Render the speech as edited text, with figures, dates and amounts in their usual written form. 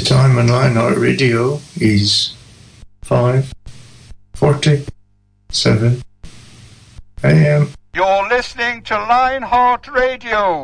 time on Lionheart Radio is 5:47 a.m. You're listening to Lionheart Radio.